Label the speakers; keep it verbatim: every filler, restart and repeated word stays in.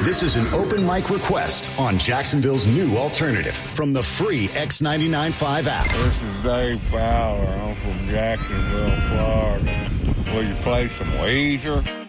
Speaker 1: This is an open mic request on Jacksonville's new alternative from the free X ninety-nine point five app.
Speaker 2: This is Dave Fowler. I'm from Jacksonville, Florida. Will you play some Weezer?